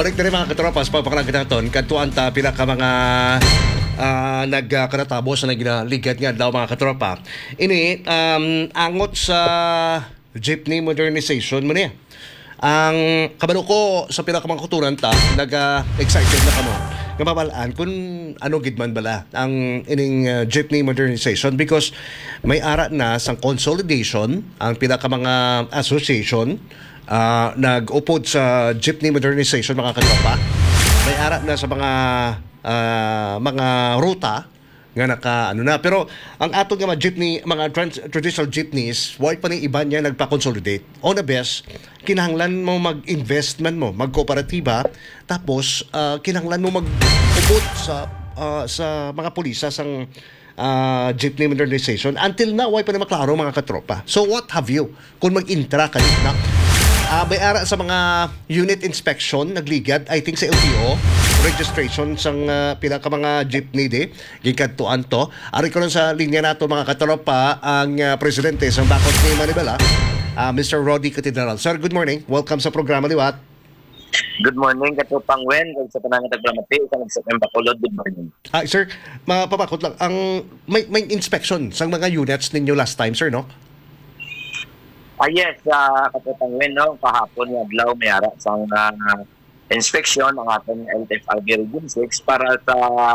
Balik na rin mga katropas, papakalagan kantuan ta pila ka mga nagkaratabos na nagligad nga daw mga katropa. Ini, angot sa jeepney modernization mo niya. Ang kabalo ko sa pila ka mga kuturan ta, excited na kamo. Kapabalaan kung ano gidman bala ang ining jeepney modernization because may ara na sang consolidation ang pila ka mga association nag-upod sa jeepney modernization mga katropa. May ara na sa mga ruta nga na pero ang ato nga mga traditional jeepneys why pa ni iba niya nagpa-consolidate on the best kinahanglan mo mag-investment mo magkooperatiba tapos kinahanglan mo mag-upod sa mga pulisa sang jeepney modernization until now why pa ni maklaro mga katropa. So what have you kung mag-intra kanina may ara sa mga unit inspection nagligad I think sa LTO registration sang pila ka mga jeepney di gikadtuan to ari ko lang sa linya nato mga katropa ang presidente sang bakod ni Manibela Mr. Roddy Catedral. Sir, good morning, welcome sa programa Liwat. Good morning katropang Wen sa tanang taglamati sa Bacolod. Good morning. Sir, mapapakot lang ang may inspection sang mga units ninyo last time sir no? Yes, katropang Wen no, kahapon nga adlaw may ara sang inspection ng ating LTFRB Region 6 para sa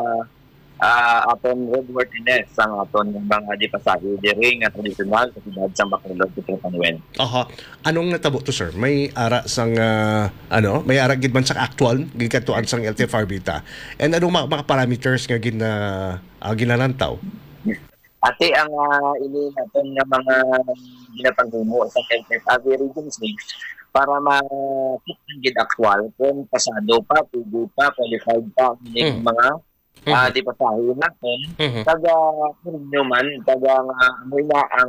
aton roadworthiness ang aton mga di pasahe diri nga tradisyonal sa siyudad sa Bacolod katropang Wen. Anong natabo to sir? May ara sang may ara gid man sa actual gikatuan sang LTFRB ta. And anong mga parameters nga ginalantaw? Ate ang ini natin nga mga ginapanghumo sa LTFRB Region 6 para ma-keep ng gid actual kung pasado pa, pwede pa, qualified pa ang mga di pasahe natin. Taga man, taga ano na ang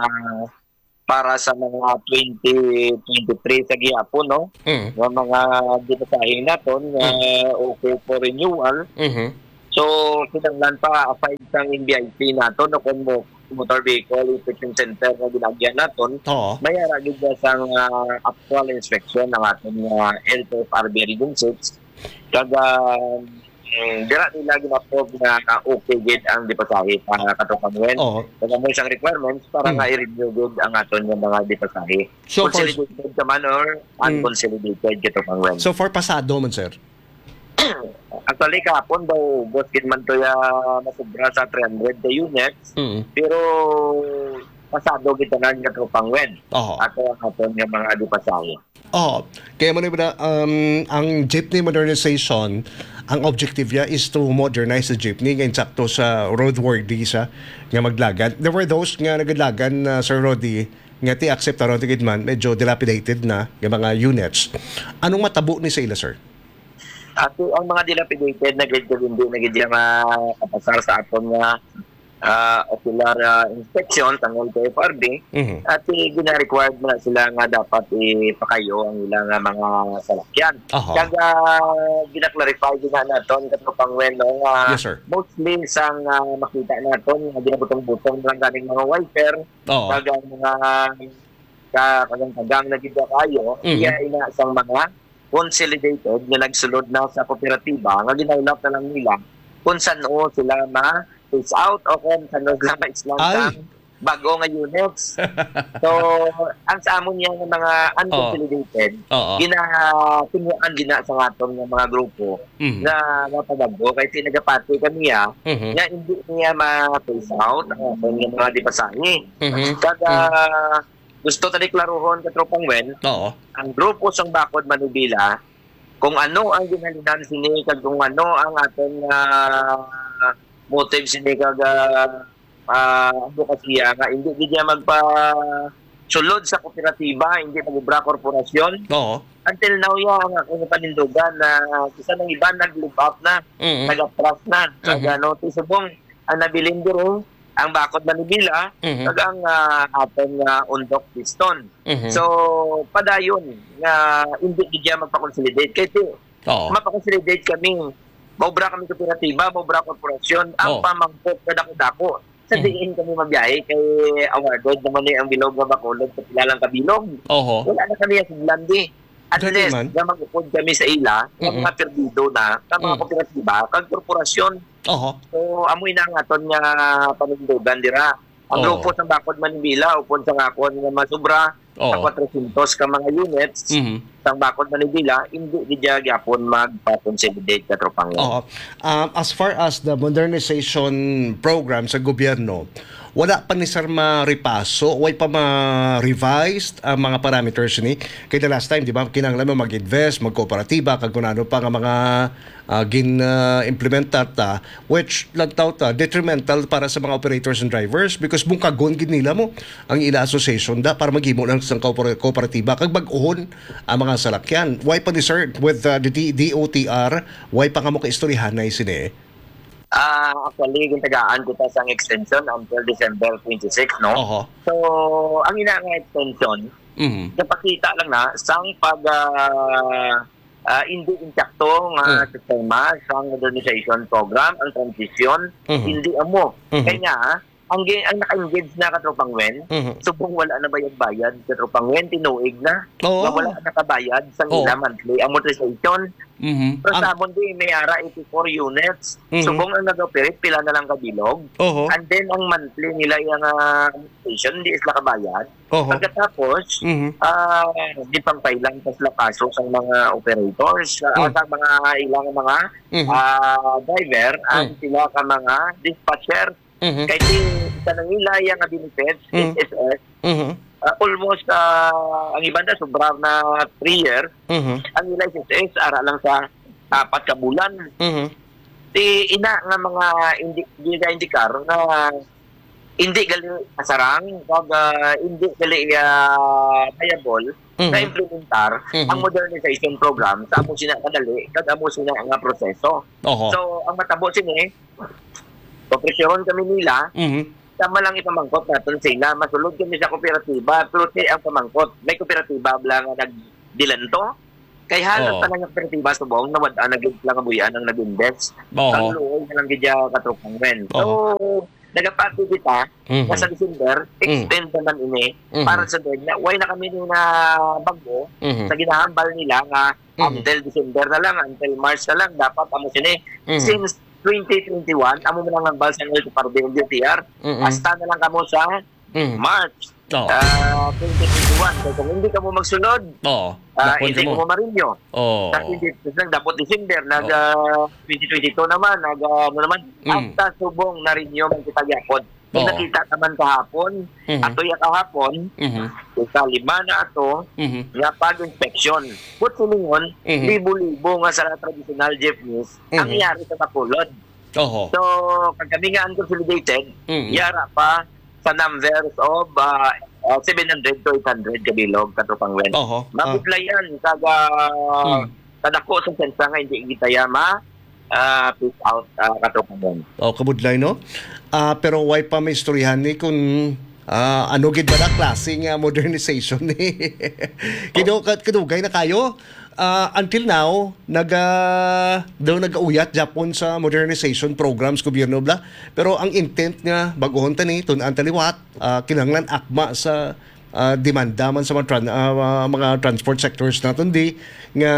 para sa mga 2023 sa gihapon no? Yung mga di pasahe natin okay for renewal. So, kinanglan pa aside sang NBIC natin no, kung motor vehicle inspection center na ginagyan natin, may aragid na sang actual inspection ng ating LTFRB Region 6. Kaga dira nila ginapog na okay gid ang dipasahe para katropang Wen. Kaga mo isang requirements para nga i-review gid ang aton nga mga dipasahe. So, consolidated ka man or unconsolidated katropang Wen. So, for pasado man sir? Actually, kahapon daw, boss gid man to ya nasubra sa 300 the units. Pero, pasado kita na nga katropang Wen. Ato ang aton nga mga dipasahe. Kaya man ba ang jeepney modernization, ang objective niya is to modernize the jeepney ngayon sakto sa roadworthy sa nga maglagad. There were those nga naglagan na Sir Roddy nga ti-accept na ron man medyo dilapidated na yung mga units. Anong matabo ni sa ila sir? Ato ang mga dilapidated na gid hindi na gid makapasar sa aton nga ocular inspection sa LTFRB at gina-required na sila nga dapat ipakayo ang ilang mga salakyan. Kaya gina-clarify din na natin katropang Wen no, yes, mostly sang makita natin nga ginabutong-butong lang ganing mga wiper kagang mga kagang na gid kayo iya ina sang mga consolidated na nagsulod na sa kooperatiba nga ginaulap na lang nila kung saan sila face out o kung saan sila ma-islang bago nga units. So, ang sa amon niya ng mga unconsolidated, ginatunguan gina sa aton ng mga grupo na napabago kay tinagapati kami nga hindi niya ma-face out ang aton ng mga dipasahe. Kaga gusto tali klaruhon katropang Wen, ang grupo sang Bacod Manubila, kung ano ang ginhalinan sini kag kung ano ang aton motive sini kag advokasya nga hindi niya magpa-sulod sa kooperatiba, hindi magubra korporasyon. Until now ang akong panindugan na isa ng iba nag-live up na, nag-trust na. Kaya notice subong ang nabilin dito ang Bacod Manubila kag ang aton undok piston. So padayon nga hindi gid magpa-consolidate kay mapa-consolidate kami. Maubra kami kooperatiba, maubra korporasyon, ang pamangkot kada dako. Sa diin kami mabiyahe kay awarded naman ang bilog nga Bacolod sa pilalang kabilog. Wala na kami sa Landi. unless man. na mag-upod kami sa ila, ang mga perdido na, sa mga kooperatiba, kag korporasyon. Oho. So, amoy na ang aton nga panindugan dira. Ang Oo. grupo sa Bakod Manibila, upod sa ngakon nga masubra, sa Oo. 400 ka mga units, sa Bakod Manibila, hindi gidya gyapon magpa-consolidate ka tropang yan. Oo. As far as the modernization program sa gobyerno, wala pa ni sir ma-repaso, way pa ma-revised ang mga parameters ni. Kaya the last time, di ba, kinanglan mo mag-invest, mag-kooperatiba, kag kung ano pa nga mga gin-implementar ta, which lantaw ta, detrimental para sa mga operators and drivers because mong kagon gid nila mo ang ila association da para maghimo lang sa kooperatiba kag bag-ohon ang mga salakyan. Why pa ni sir with the DOTR, why pa nga mo kaistoryahanay sini? Actually, gintagaan kita sa extension until December 26, no? Oho. So, ang ina nga extension, napakita lang na sang pag hindi intakto nga sistema sa modernization program, ang transition, hindi amo. Kanya, ang naka-engage na katropang wen, subong wala na bayad-bayad katropang wen, tinuig na, wala nakabayad sa nila monthly amortization. So, sabon din, may ara 84 units, subong ang nag-operate, pila na lang kabilog, and then ang monthly nila yung amortization, hindi isla kabayad. Pagkatapos, di pang pailang pas kaso sa mga operators, sa mga ilang mga driver, at sila ka mga dispatcher. Kaya sa nangila yung benefits, SSS, almost ang iba na sobra na 3 years, ang nila SSS ara lang sa 4 ka bulan. Ina nga mga indikar na hindi gali asarang, hindi gali viable na implementar ang modernization program sa amo sina kadali, kag amo sina nga proseso. So, ang matabo sini, operasyon kami nila, sama lang ipamangkot natin sila. Masulod kami sa kooperatiba, pero ang pamangkot, may kooperatiba lang nagdilanto. Kaya halos pa lang yung kooperatiba subong, nawadaan lang ang buyan ang nag-invest. Ang loob na lang gidya katrupang men. So, nagapati kita, sa December, extend naman ini, para sa din, na why na kami na bago, sa ginahambal nila nga, until December na lang, until March na lang, dapat amo sini. Since 2021, amo mo lang ang balsa ng LTFRB and DOTR, hasta na lang kamo sa March 2021. So, kung hindi ka mo magsunod, hindi mo marinyo. Dapat December, 2022 naman, hasta subong na rinyo man kita gyapon. Kung nakita naman kahapon, ato ya kahapon, sa 5 na ato, nga pag-inspection. Put silingon, libo-libo nga sa traditional jeepneys, ang iyari sa Bacolod. So, pag kami nga unconsolidated, yara pa sa numbers of 700 to 800 kabilog katropang wen. Mabudla yan, kadako sa sensa nga hindi kita yama, peace out katropang wen. Kabudlay, no? Pero why pa may istoryahan ni kung ano gid ba na klaseng modernization ni kadugay na kayo until now daw nag-uyat Japon sa modernization programs gobyerno bla, pero ang intent nga baguhon tani tun-an taliwat kinahanglan akma sa demanda man sa mga transport sectors naton di nga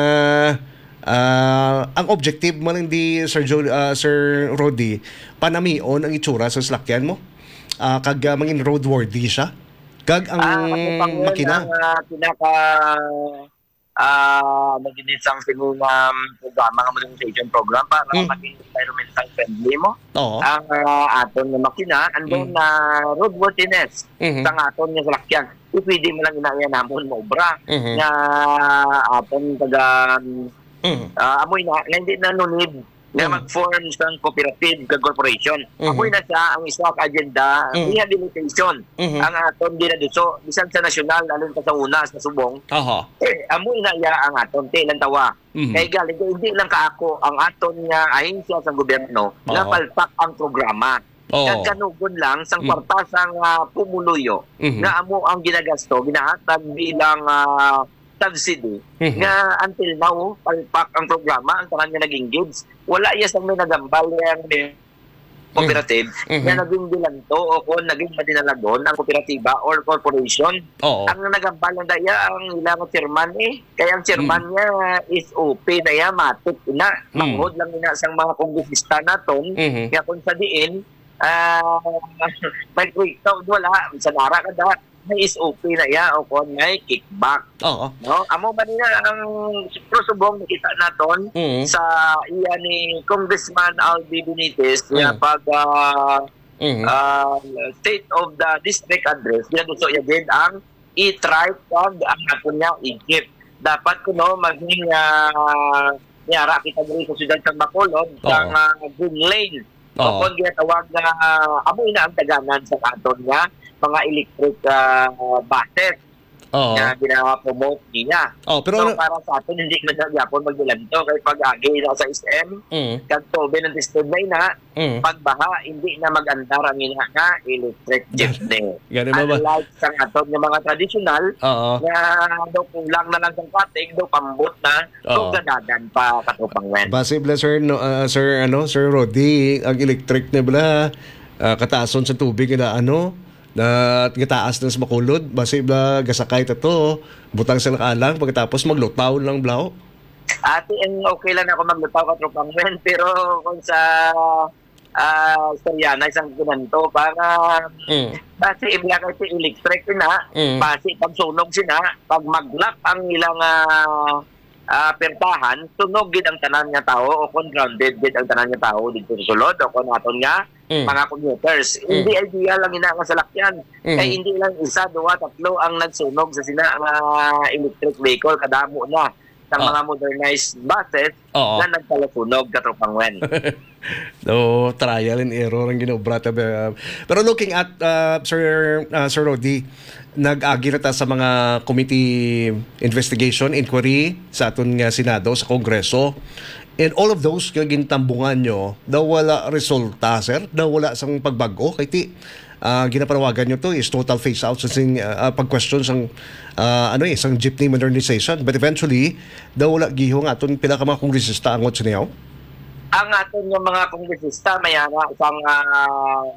ang objective man hindi Sir Rodi panamion ang itsura sa sasakyan mo kag mangin roadworthy siya kag ang makina mag-inisang sinunang programa ng modernization program para maging environmental friendly mo ang aton na makina andun na roadworthiness sa aton nga sasakyan pwede mo lang inaya namon maobra nga aton taga amoy na hindi na nunid na mag-form ng cooperative corporation. Amoy na siya ang isang agenda rehabilitation ang aton dinaduso bisan sa nasyonal alin pa sa una sa subong amoy na iya ang aton tilang tawa kay galing hindi lang kaako ang aton nga ahensya sa gobyerno na palpak ang programa kanugon lang sang kwarta sang pumuluyo nga amo ang ginagasto ginahatag bilang subsidy nga until now palpak ang programa ang tanan nga nag-engage wala iya sang may nagambal yang cooperative Mhm. na naging bilanto o kung naging madinalagon ang kooperatiba or corporation. Oo. Ang nagambal ng daya ang ilang chairman kaya ang chairman niya is OP na ya matik ina manghod lang ina sang mga kongresista naton Mhm. kaya kung sa diin may kwento wala sa nara kada may is OP na ya o kung may kickback. Oo. No, amo man nila ang subong nakita naton Mhm. sa iya ni Congressman Albi Benitez na pag Mhm. State of the District Address ginaduso ya din ang i-try pag ang naton niya Egypt. Dapat kuno maging yara kita diri sa siyudad ng Bacolod sang Green Lane. Oo. O kung ginatawag na amo ina ang taganan sa kanton niya mga electric buses Oo. na gina-promote niya. Oh, pero So, para sa atin, hindi man nagyapon magbilanto kay pag-agi na sa SM, kagtobe ng tested na ina, pagbaha, hindi na mag-andar ang ina nga electric jeepney. Gani ba ba? Unlike sa aton ng mga traditional, Oo. na daw kulang na lang sa katig, daw pambot na, Oo. so gadagan pa katupang wen. Possible sir no, Sir Rodi, ang electric na bala kataason sa tubig na na gataas na sa Bacolod, base ba gasakay to, butang sa nakalang pagkatapos maglutaw lang blaw. Ate, okay lang ako maglutaw katupang wen, pero kung sa Soriana, isang ginanto, para base ibla kasi electric na, base pag sunog sina, pag mag-lock ang ilang pertahan, sunog gid ang tanan nga tao o kung grounded gid ang tanan nga tao dito sa sulod o kung naton nga mga commuters. Hindi idea lang ina nga salakyan. Kay hindi lang isa, duwa, tatlo ang nagsunog sa sila electric vehicle kadamo na sa mga modernized buses na nagpalasunog katropang wen. No, trial and error ang ginobra ta. Pero looking at Sir Rodi, nag-agi na ta sa mga committee investigation, inquiry sa aton nga Senado, sa Kongreso. And all of those nga gintambungan nyo, daw wala resulta, sir? Daw wala sang pagbago? Kaya ti, ginapanawagan nyo to is total phase out sa pag-question sang sang jeepney modernization. But eventually, daw wala gihong aton pila ka mga kongresista angot sa niyaw? Ang aton yung mga kongresista mayara isang